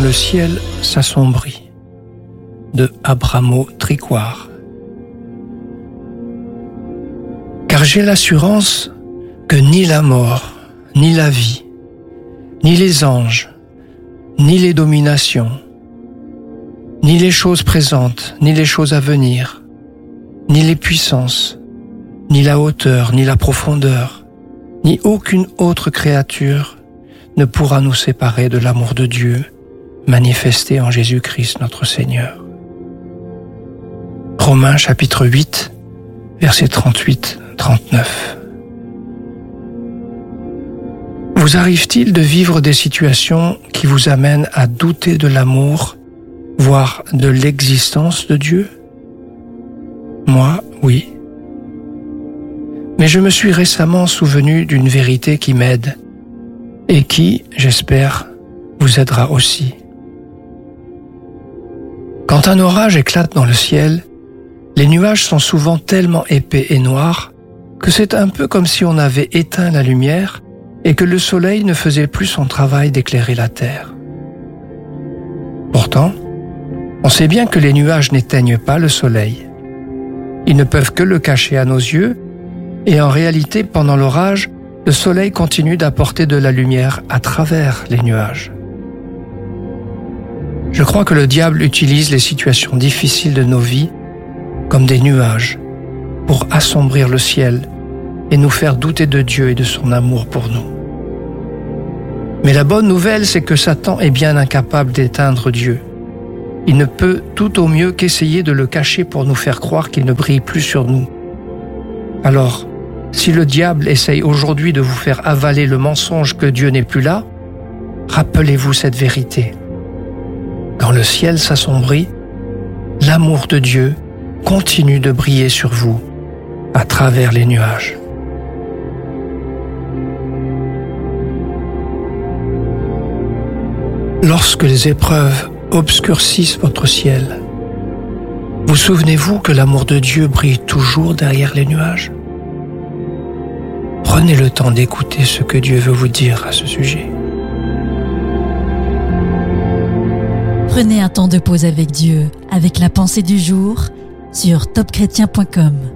le ciel s'assombrit, de Abramo Tricoire. Car j'ai l'assurance que ni la mort, ni la vie, ni les anges, ni les dominations, ni les choses présentes, ni les choses à venir, ni les puissances, ni la hauteur, ni la profondeur, ni aucune autre créature ne pourra nous séparer de l'amour de Dieu manifesté en Jésus-Christ notre Seigneur. Romains chapitre 8, versets 38-39. Vous arrive-t-il de vivre des situations qui vous amènent à douter de l'amour, voire de l'existence de Dieu? Moi, oui. Mais je me suis récemment souvenu d'une vérité qui m'aide et qui, j'espère, vous aidera aussi. Quand un orage éclate dans le ciel, les nuages sont souvent tellement épais et noirs que c'est un peu comme si on avait éteint la lumière et que le soleil ne faisait plus son travail d'éclairer la terre. Pourtant, on sait bien que les nuages n'éteignent pas le soleil. Ils ne peuvent que le cacher à nos yeux, et en réalité, pendant l'orage, le soleil continue d'apporter de la lumière à travers les nuages. Je crois que le diable utilise les situations difficiles de nos vies comme des nuages pour assombrir le ciel et nous faire douter de Dieu et de son amour pour nous. Mais la bonne nouvelle, c'est que Satan est bien incapable d'éteindre Dieu. Il ne peut tout au mieux qu'essayer de le cacher pour nous faire croire qu'il ne brille plus sur nous. Alors, si le diable essaye aujourd'hui de vous faire avaler le mensonge que Dieu n'est plus là, rappelez-vous cette vérité. Quand le ciel s'assombrit, l'amour de Dieu continue de briller sur vous à travers les nuages. Lorsque les épreuves obscurcissent votre ciel, vous souvenez-vous que l'amour de Dieu brille toujours derrière les nuages? Prenez le temps d'écouter ce que Dieu veut vous dire à ce sujet. Prenez un temps de pause avec Dieu, avec la pensée du jour sur topchrétien.com.